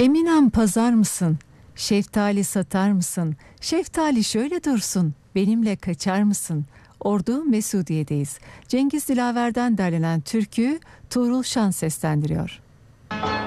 Eminem pazar mısın? Şeftali satar mısın? Şeftali şöyle dursun. Benimle kaçar mısın? Ordu Mesudiye'deyiz. Cengiz Dilaver'den derlenen türküyü Tuğrul Şan seslendiriyor.